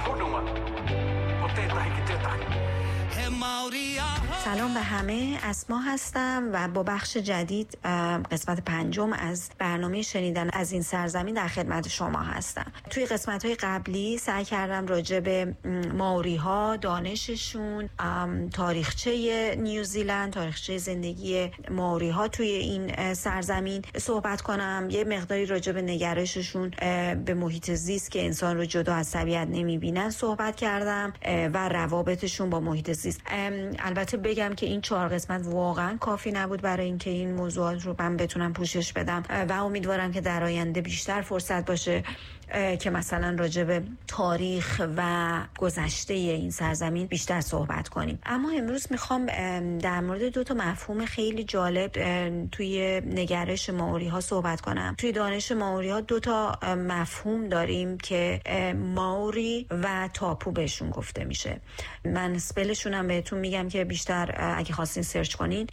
سلام به همه، اسما هستم و با بخش جدید قسمت 5 از برنامه شنیدن از این سرزمین در خدمت شما هستم. توی قسمت‌های قبلی سعی کردم راجع به مائوری ها، دانششون، تاریخچه نیوزیلند، تاریخچه زندگی مائوری ها توی این سرزمین صحبت کنم. یه مقداری راجع به نگرششون به محیط زیست که انسان رو جدا از طبیعت نمی‌بینن صحبت کردم و روابطشون با محیط زیست. البته بگم که این 4 قسمت واقعا کافی نبود برای اینکه این موضوعات رو من بتونم پوشش بدم و امیدوارم که در آینده بیشتر فرصت باشه که مثلا راجع به تاریخ و گذشته این سرزمین بیشتر صحبت کنیم. اما امروز میخوام در مورد 2 مفهوم خیلی جالب توی نگرش مائوری ها صحبت کنم. توی دانش مائوری ها 2 مفهوم داریم که مائوری و تاپو بهشون گفته میشه. من اسپلشون هم بهتون میگم که بیشتر اگه خواستین سرچ کنین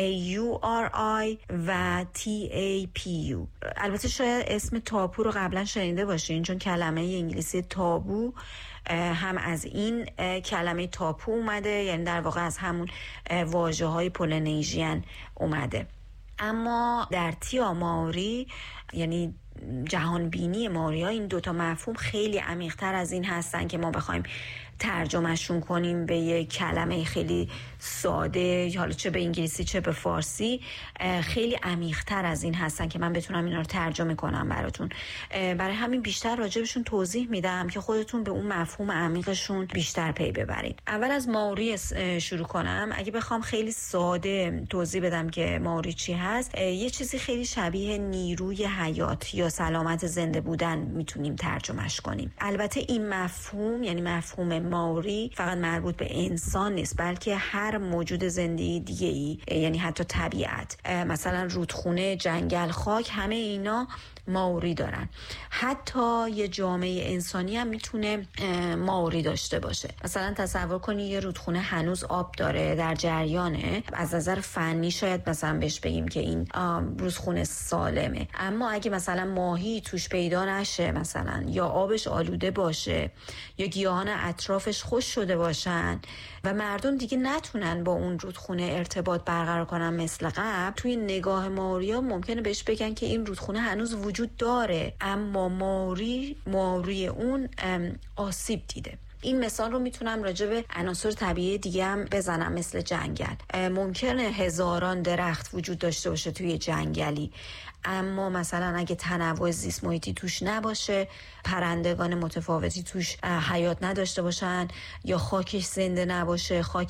MAURI و TAPU. البته شاید اسم تاپو رو قبلا شنیده باشین چون کلمه انگلیسی تابو هم از این کلمه تاپو اومده، یعنی در واقع از همون واژه‌های پولینیژین اومده. اما در تیا مائوری یعنی جهان بینی مائوری ها این 2 مفهوم خیلی عمیق‌تر از این هستن که ما بخوایم ترجمهشون کنیم به یک کلمه خیلی ساده، حالا چه به انگلیسی چه به فارسی، خیلی عمیق‌تر از این هستن که من بتونم اینا رو ترجمه کنم براتون. برای همین بیشتر راجبشون توضیح میدم که خودتون به اون مفهوم عمیقشون بیشتر پی ببرید. اول از مائوری شروع کنم. اگه بخوام خیلی ساده توضیح بدم که مائوری چی هست، یه چیزی خیلی شبیه نیروی حیات یا سلامت زنده بودن میتونیم ترجمهش کنیم. البته این مفهوم یعنی مفهوم مائوری فقط مربوط به انسان نیست، بلکه هر موجود زنده دیگه‌ای، یعنی حتی طبیعت، مثلا رودخونه، جنگل، خاک، همه اینا مائوری دارن. حتی یه جامعه انسانی هم میتونه مائوری داشته باشه. مثلا تصور کنی یه رودخونه هنوز آب داره، در جریانه، از نظر فنی شاید مثلا بهش بگیم که این رودخونه سالمه، اما اگه مثلا ماهی توش پیدا نشه مثلا، یا آبش آلوده باشه، یا گیاهان اطرافش خشک شده باشن و مردم دیگه نتونن با اون رودخونه ارتباط برقرار کنن مثل قبل، توی نگاه مائوریا ممکنه بهش بگن که این رودخونه هنوز وجود داره اما مائوری اون آسیب دیده. این مثال رو میتونم راجع به عناصر طبیعی دیگه هم بزنم، مثل جنگل. ممکنه هزاران درخت وجود داشته باشه توی جنگلی، اما مثلا اگه تنوع زیست محیطی توش نباشه، پرندگان متفاوتی توش حیات نداشته باشن، یا خاکش زنده نباشه، خاک